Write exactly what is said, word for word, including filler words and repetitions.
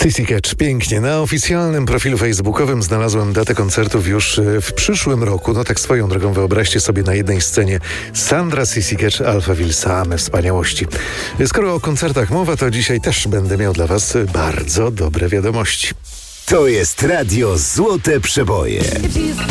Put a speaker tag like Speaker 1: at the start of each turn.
Speaker 1: Sissy Catch, pięknie. Na oficjalnym profilu facebookowym znalazłem datę koncertów już w przyszłym roku. No tak swoją drogą, wyobraźcie sobie na jednej scenie Sandra, Sissy Catch, Alphaville, same wspaniałości. Skoro o koncertach mowa, to dzisiaj też będę miał dla was bardzo dobre wiadomości.
Speaker 2: To jest Radio Złote Przeboje.